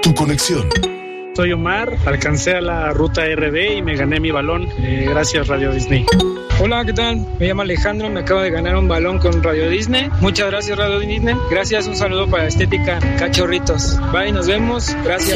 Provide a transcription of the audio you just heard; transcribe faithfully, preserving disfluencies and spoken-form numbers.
Tu conexión. Soy Omar, alcancé a la ruta R D y me gané mi balón. Eh, gracias, Radio Disney. Hola, ¿qué tal? Me llamo Alejandro, me acabo de ganar un balón con Radio Disney. Muchas gracias, Radio Disney. Gracias, un saludo para Estética Cachorritos. Bye, nos vemos. Gracias.